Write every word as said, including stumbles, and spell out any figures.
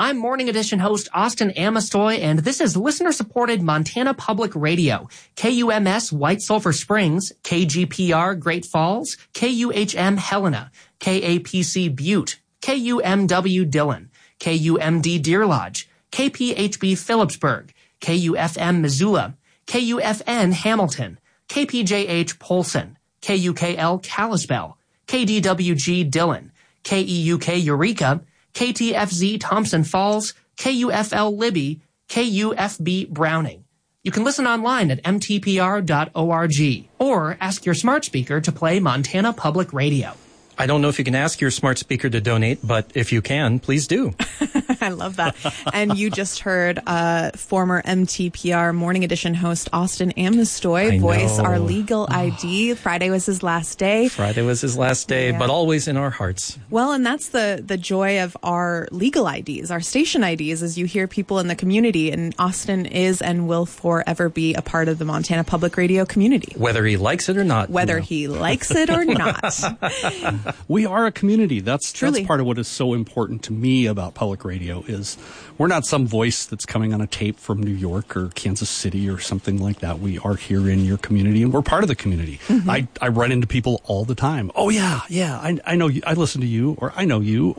I'm Morning Edition host Austin Amestoy, and this is listener-supported Montana Public Radio, K U M S White Sulphur Springs, K G P R Great Falls, K U H M Helena, K A P C Butte, K U M W Dillon, K U M D Deer Lodge, K P H B Phillipsburg, K U F M Missoula, K U F N Hamilton, K P J H Polson, K U K L Kalispell, K D W G Dillon, K E U K Eureka, K T F Z Thompson Falls, K U F L Libby, K U F B Browning. You can listen online at m t p r dot org or ask your smart speaker to play Montana Public Radio. I don't know if you can ask your smart speaker to donate, but if you can, please do. I love that. And you just heard uh, former M T P R Morning Edition host Austin Amestoy voice our legal I D. Friday was his last day. Friday was his last day, yeah. But always in our hearts. Well, and that's the, the joy of our legal I Ds, our station I Ds, as you hear people in the community. And Austin is and will forever be a part of the Montana Public Radio community. Whether he likes it or not. Whether no. he likes it or not. We are a community. That's, Truly. that's part of what is so important to me about public radio is we're not some voice that's coming on a tape from New York or Kansas City or something like that. We are here in your community, and we're part of the community. Mm-hmm. I, I run into people all the time. Oh, yeah, yeah, I, I know you. I listen to you, or I know you,